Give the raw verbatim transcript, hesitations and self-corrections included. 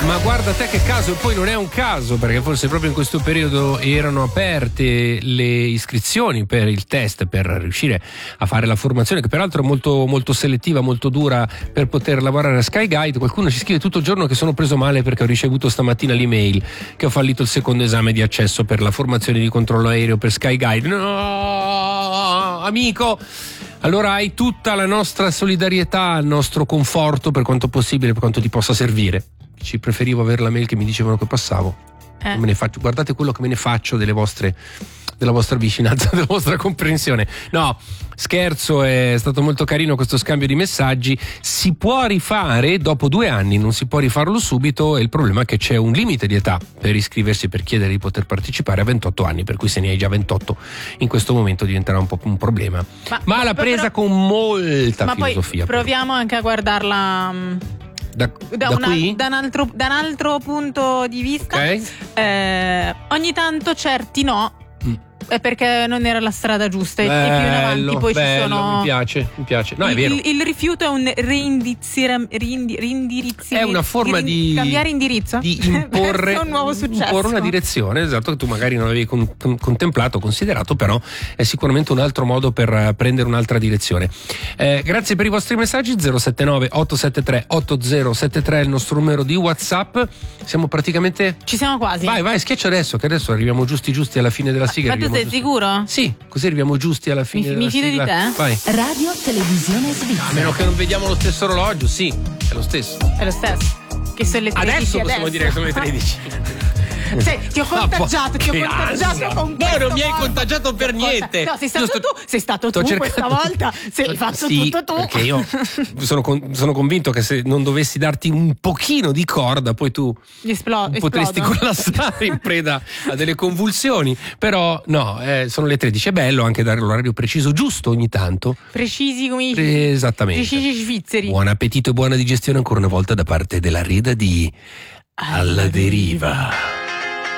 Ma guarda te che caso, e poi non è un caso, perché forse proprio in questo periodo erano aperte le iscrizioni per il test, per riuscire a fare la formazione, che peraltro è molto, molto selettiva, molto dura, per poter lavorare a Sky Guide. Qualcuno ci scrive tutto il giorno che sono preso male perché ho ricevuto stamattina l'email che ho fallito il secondo esame di accesso per la formazione di controllo aereo per Sky Guide. No, amico! Allora hai tutta la nostra solidarietà, il nostro conforto per quanto possibile, per quanto ti possa servire. Ci preferivo avere la mail che mi dicevano che passavo. Eh. Me ne faccio, guardate quello che me ne faccio delle vostre, della vostra vicinanza, della vostra comprensione. No, scherzo, è stato molto carino questo scambio di messaggi. Si può rifare dopo due anni, non si può rifarlo subito, e il problema è che c'è un limite di età per iscriversi, per chiedere di poter partecipare, a ventotto anni, per cui se ne hai già ventotto in questo momento diventerà un po' un problema. Ma, ma l'ha presa però, con molta ma filosofia. Poi proviamo anche a guardarla Da, da, da, una, qui? da, un altro, da un altro punto di vista. Okay. Eh, ogni tanto certi no, mm. è perché non era la strada giusta. Bello, e più in avanti poi bello, ci sono. Mi piace, mi piace. No, è il, vero. Il, il rifiuto è un reindirizzi- reindi, reindirizzi- è una forma di, di cambiare indirizzo, di imporre un nuovo successo, imporre una direzione, esatto, che tu magari non avevi con, con, contemplato, considerato, però è sicuramente un altro modo per uh, prendere un'altra direzione. Eh, grazie per i vostri messaggi. Zero sette nove otto sette tre otto zero sette tre è il nostro numero di WhatsApp. Siamo praticamente ci siamo quasi. Vai, vai, schiaccia adesso, che adesso arriviamo giusti giusti alla fine della sigla. Ma tu sei giusti. sicuro? Sì, così arriviamo giusti alla fine mi, della mi fido sigla. di te? Vai. Radio Televisione Svizzera. A meno che non vediamo lo stesso orologio, sì, è lo stesso. È lo stesso. Che sono le tredici adesso possiamo adesso. dire che sono le tredici. Cioè, ti ho contagiato, ti ho contagiato con no, non mi hai modo. contagiato per niente. No, sei stato sto, tu, sei stato tu cercando... questa volta. Sei fatto sì, tutto tu. Perché io sono, con, sono convinto che se non dovessi darti un pochino di corda, poi tu Esplo- potresti esplodo. collassare in preda a delle convulsioni. Però no, eh, sono le tredici. È bello anche dare l'orario preciso, giusto ogni tanto. Precisi come i Esattamente. precisi svizzeri. Buon appetito e buona digestione ancora una volta da parte della Reda di Alla Deriva.